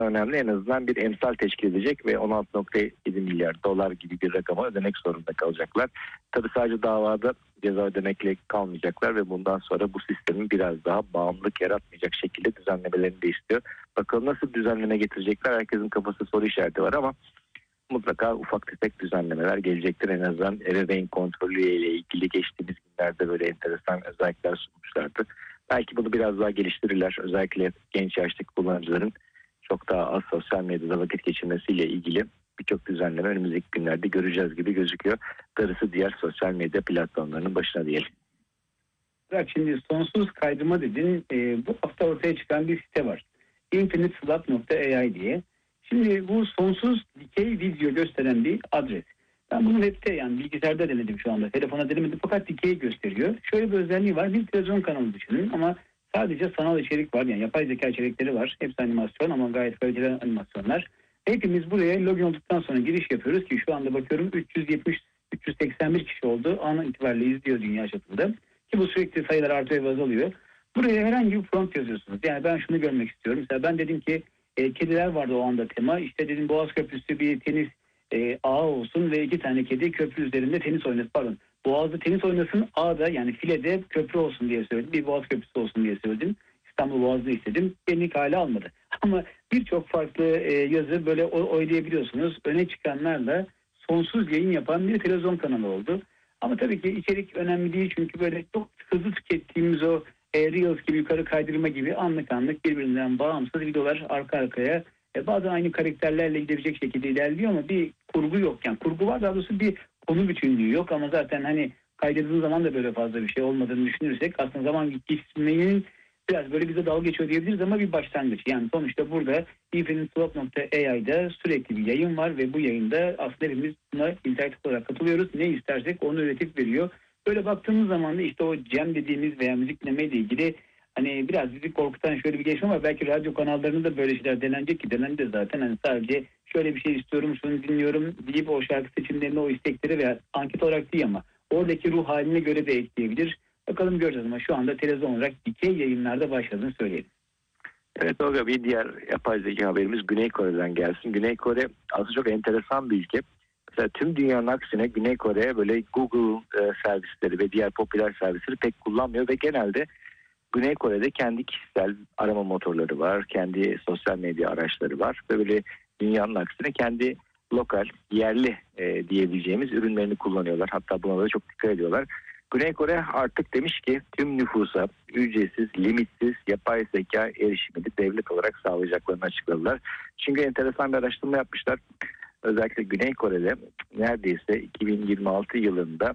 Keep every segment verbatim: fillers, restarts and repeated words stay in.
önemli. En azından bir emsal teşkil edecek ve on altı nokta yedi milyar dolar gibi bir rakama ödemek zorunda kalacaklar. Tabii sadece davada ceza ödemekle kalmayacaklar ve bundan sonra bu sistemin biraz daha bağımlılık yaratmayacak şekilde düzenlemelerini de istiyor. Bakalım nasıl düzenleme getirecekler? Herkesin kafası soru işareti var ama mutlaka ufak tefek düzenlemeler gelecektir. En azından ebeveyn kontrolü ile ilgili geçtiğimiz günlerde böyle enteresan özellikler sunmuşlardı. Belki bunu biraz daha geliştirirler. Özellikle genç yaştaki kullanıcıların çok daha az sosyal medyada vakit geçirmesiyle ilgili birçok düzenleme önümüzdeki günlerde göreceğiz gibi gözüküyor. Darısı diğer sosyal medya platformlarının başına diyelim. Bırak şimdi sonsuz kaydırma dedin. E, bu hafta ortaya çıkan bir site var. infinite slot nokta a i diye. Şimdi bu sonsuz dikey video gösteren bir adres. Ben bunu web'te yani bilgisayarda denedim şu anda. Telefona denemedim fakat dikey gösteriyor. Şöyle bir özelliği var. Bir televizyon kanalı düşünün ama sadece sanal içerik var. Yani yapay zeka içerikleri var. Hepsi animasyon ama gayet kaliteli animasyonlar. Hepimiz buraya login olduktan sonra giriş yapıyoruz ki şu anda bakıyorum üç yüz yetmiş üç yüz seksen bir kişi oldu. An itibariyle izliyor dünya çapında. Ki bu sürekli sayılar artıyor ve azalıyor. Buraya herhangi bir prompt yazıyorsunuz. Yani ben şunu görmek istiyorum. Mesela ben dedim ki e, kediler vardı o anda tema. İşte dedim Boğaz Köprüsü bir tenis e, ağı olsun ve iki tane kedi köprü üzerinde tenis oynasın. Pardon. Boğaz'da tenis oynasın, ağda yani filede köprü olsun diye söyledim. Bir Boğaz Köprüsü olsun diye söyledim. İstanbul Boğaz'da istedim. Beni hala almadı. Ama birçok farklı e, yazı böyle oylayabiliyorsunuz. Öne çıkanlarla sonsuz yayın yapan bir televizyon kanalı oldu. Ama tabii ki içerik önemli değil çünkü böyle çok hızlı tükettiğimiz o e, Reels gibi yukarı kaydırma gibi anlık anlık birbirinden bağımsız videolar arka arkaya e, bazen aynı karakterlerle gidebilecek şekilde ilerliyor ama bir kurgu yok. Yani kurgu var daha doğrusu bir konu bütünlüğü yok ama zaten hani kaydırdığın zaman da böyle fazla bir şey olmadığını düşünürsek aslında zaman geçmenin biraz böyle bize dalga geçiyor diyebiliriz ama bir başlangıç. Yani sonuçta burada infinite slot nokta a i'da sürekli bir yayın var ve bu yayında aslında hepimiz buna interaktif olarak katılıyoruz. Ne istersek onu üretip veriyor. Böyle baktığımız zaman da işte o jam dediğimiz veya müzik dinlemeyle ilgili hani biraz bizi korkutan şöyle bir gelişme var. Belki radyo kanallarında da böyle şeyler denenecek ki denendi zaten. Hani sadece şöyle bir şey istiyorum, şunu dinliyorum deyip o şarkı seçimlerine o istekleri veya anket olarak değil ama oradaki ruh haline göre de ekleyebilir. Bakalım göreceğiz ama şu anda televizyon olarak dikey yayınlarda başladığını söyleyelim. Evet Tolga, bir diğer yapay zeka haberimiz Güney Kore'den gelsin. Güney Kore aslında çok enteresan bir ülke. Mesela tüm dünyanın aksine Güney Kore böyle Google e, servisleri ve diğer popüler servisleri pek kullanmıyor ve genelde Güney Kore'de kendi kişisel arama motorları var, kendi sosyal medya araçları var ve böyle dünyanın aksine kendi lokal, yerli e, diyebileceğimiz ürünlerini kullanıyorlar. Hatta buna da çok dikkat ediyorlar. Güney Kore artık demiş ki tüm nüfusa ücretsiz, limitsiz yapay zeka erişimini devlet olarak sağlayacaklarını açıkladılar. Çünkü enteresan bir araştırma yapmışlar. Özellikle Güney Kore'de neredeyse iki bin yirmi altı yılında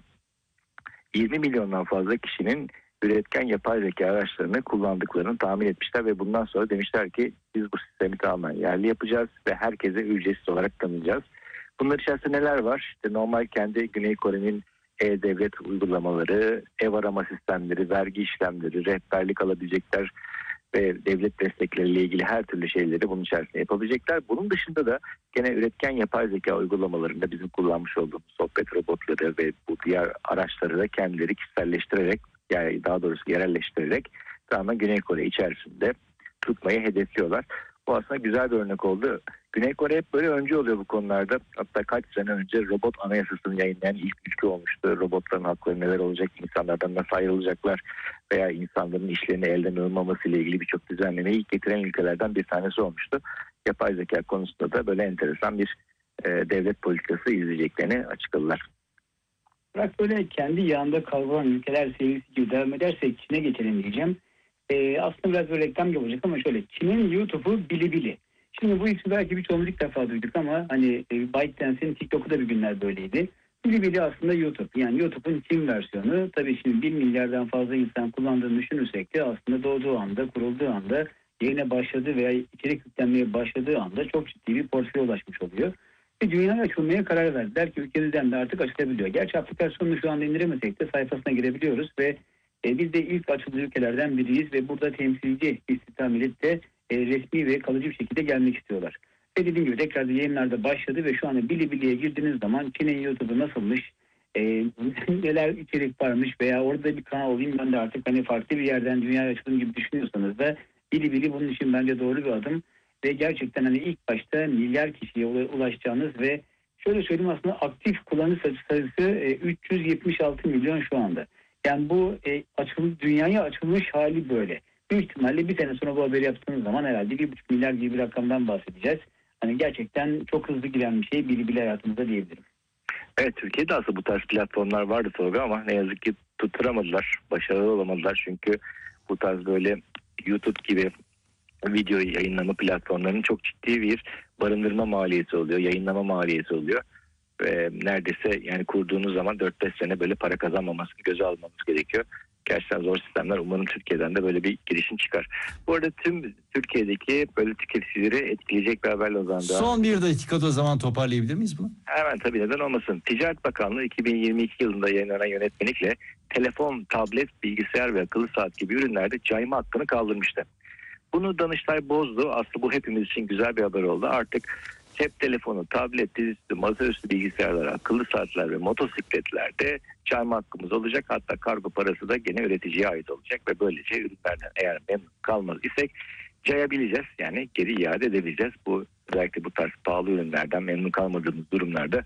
yirmi milyondan fazla kişinin üretken yapay zeka araçlarını kullandıklarını tahmin etmişler ve bundan sonra demişler ki biz bu sistemi tamamen yerli yapacağız ve herkese ücretsiz olarak tanıyacağız. Bunlar içerisinde neler var? İşte normal kendi Güney Kore'nin e-devlet uygulamaları, ev arama sistemleri, vergi işlemleri, rehberlik alabilecekler ve devlet destekleriyle ilgili her türlü şeyleri bunun içerisinde yapabilecekler. Bunun dışında da gene üretken yapay zeka uygulamalarında bizim kullanmış olduğumuz sohbet robotları ve bu diğer araçları da kendileri kişiselleştirerek, yani daha doğrusu yerelleştirerek tamamen Güney Kore içerisinde tutmayı hedefliyorlar. Bu aslında güzel bir örnek oldu. Güney Kore hep böyle öncü oluyor bu konularda. Hatta kaç sene önce robot anayasasını yayınlayan ilk ülke olmuştu. Robotların hakları neler olacak, insanlardan nasıl ayrılacaklar veya insanların işlerini elden alınmaması ile ilgili birçok düzenlemeyi ilk getiren ülkelerden bir tanesi olmuştu. Yapay zeka konusunda da böyle enteresan bir e, devlet politikası izleyeceklerini açıkladılar. Bırak böyle kendi yağında kavrulan ülkeler serisi gibi devam edersek Çin'e geçelim diyeceğim. Ee, aslında biraz böyle reklam gibi olacak ama şöyle Çin'in YouTube'u Bilibili. Şimdi bu ismi belki birçoğumuz ilk defa duyduk ama hani e, ByteDance'in TikTok'u da bir günler böyleydi. Bilibili aslında YouTube. Yani YouTube'un Çin versiyonu. Tabii şimdi bir milyardan fazla insan kullandığını düşünürsek de aslında doğduğu anda, kurulduğu anda, yayına başladığı veya içerik yüklenmeye başladığı anda çok ciddi bir portföye ulaşmış oluyor. Ve dünyaya açılmaya karar verdiler ki ülkemizden de artık açılabiliyor. Gerçi aplikasyonunu şu anda indiremesek de sayfasına girebiliyoruz ve e, biz de ilk açıldığı ülkelerden biriyiz ve burada temsilci istihdam edip de e, resmi ve kalıcı bir şekilde gelmek istiyorlar. Ve dediğim gibi tekrar da yayınlarda başladı ve şu anda Bilibili'ye girdiğiniz zaman Çin'in YouTube'u nasılmış, e, neler içerik varmış veya orada bir kanal olayım ben de artık hani farklı bir yerden dünyaya açılım gibi düşünüyorsanız da Bilibili bunun için bence doğru bir adım. ve gerçekten hani ilk başta milyar kişiye ulaşacağınız ve şöyle söyleyeyim, aslında aktif kullanıcı sayısı e, üç yüz yetmiş altı milyon şu anda. Yani bu e, açıl, dünyaya açılmış hali böyle. Büyük ihtimalle bir sene sonra bu haberi yaptığınız zaman herhalde bir buçuk milyar gibi bir rakamdan bahsedeceğiz. Hani gerçekten çok hızlı giren bir şey, biri bile hayatımızda diyebilirim. Evet, Türkiye'de aslında bu tarz platformlar vardı Tolga ama ne yazık ki tutturamadılar. Başarılı olamadılar çünkü bu tarz böyle YouTube gibi video yayınlama platformlarının çok ciddi bir barındırma maliyeti oluyor, yayınlama maliyeti oluyor. Ve neredeyse yani kurduğunuz zaman dört beş sene böyle para kazanmamasını göze almamız gerekiyor. Gerçekten zor sistemler. Umarım Türkiye'den de böyle bir girişim çıkar. Bu arada tüm Türkiye'deki böyle tüketicileri etkileyecek bir haberle o zaman. Son bir dakikada o zaman toparlayabilir miyiz bunu? Hemen, tabii, neden olmasın. Ticaret Bakanlığı iki bin yirmi iki yılında yayınlanan yönetmelikle telefon, tablet, bilgisayar ve akıllı saat gibi ürünlerde cayma hakkını kaldırmıştı. Bunu Danıştay bozdu. Aslında bu hepimiz için güzel bir haber oldu. Artık cep telefonu, tablet, dizüstü, masaüstü bilgisayarlar, akıllı saatler ve motosikletlerde cayma hakkımız olacak. Hatta kargo parası da gene üreticiye ait olacak ve böylece ürünlerden eğer memnun kalmaz isek cayabileceğiz. Yani geri iade edebileceğiz. Bu özellikle bu tarz pahalı ürünlerden memnun kalmadığımız durumlarda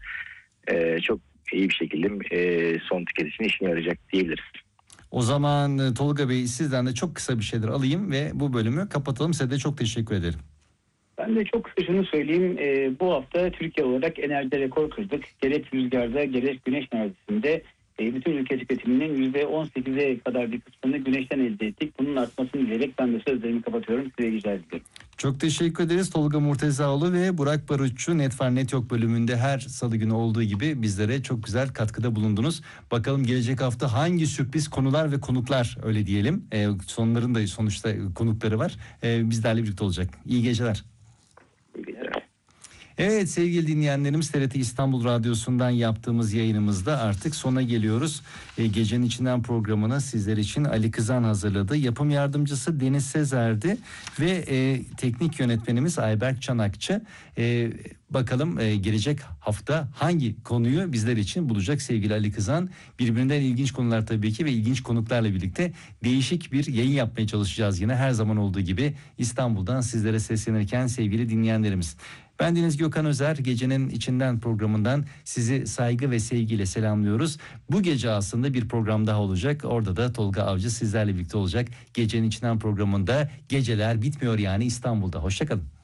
e, çok iyi bir şekilde e, son tüketicinin işine yarayacak diyebiliriz. O zaman Tolga Bey, sizden de çok kısa bir şeyler alayım ve bu bölümü kapatalım. Size de çok teşekkür ederim. Ben de çok kısa şunu söyleyeyim. E, bu hafta Türkiye olarak enerjide rekor kırdık. Gerek rüzgarda gerek güneş enerjisinde e, bütün ülke tüketiminin yüzde on sekize kadar bir kısmını güneşten elde ettik. Bunun artmasını dileyerek ben de sözlerimi kapatıyorum. Size rica ediyorum. Çok teşekkür ederiz. Tolga Murtezaoğlu ve Burak Barutçu Net Var Net Yok bölümünde her salı günü olduğu gibi bizlere çok güzel katkıda bulundunuz. Bakalım gelecek hafta hangi sürpriz konular ve konuklar, öyle diyelim. E, sonların da sonuçta konukları var. E, bizlerle birlikte olacak. İyi geceler. İyi geceler. Evet sevgili dinleyenlerimiz, T R T İstanbul Radyosu'ndan yaptığımız yayınımızda artık sona geliyoruz. E, Gecenin İçinden programını sizler için Ali Kızan hazırladı. Yapım yardımcısı Deniz Sezer'di ve e, teknik yönetmenimiz Ayberk Çanakçı. E, bakalım e, gelecek hafta hangi konuyu bizler için bulacak sevgili Ali Kızan. Birbirinden ilginç konular tabii ki ve ilginç konuklarla birlikte değişik bir yayın yapmaya çalışacağız yine her zaman olduğu gibi İstanbul'dan sizlere seslenirken sevgili dinleyenlerimiz. Ben Deniz Gökhan Özer, Gecenin İçinden programından sizi saygı ve sevgiyle selamlıyoruz. Bu gece aslında bir program daha olacak. Orada da Tolga Avcı sizlerle birlikte olacak. Gecenin İçinden programında geceler bitmiyor yani İstanbul'da. Hoşça kalın.